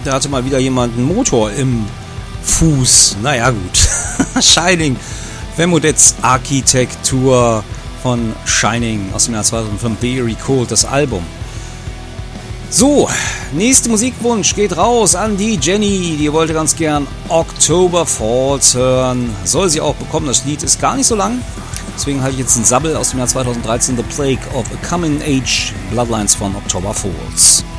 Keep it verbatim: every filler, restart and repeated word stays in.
Da hatte mal wieder jemand einen Motor im Fuß. Naja, gut. Shining. Femudets Architektur von Shining aus dem Jahr zweitausendfünf. Be Recalled, das Album. So, nächster Musikwunsch geht raus an die Jenny. Die wollte ganz gern October Falls hören. Soll sie auch bekommen. Das Lied ist gar nicht so lang. Deswegen habe ich jetzt einen Sabbel aus dem Jahr zweitausenddreizehn. The Plague of a Coming Age. Bloodlines von October Falls.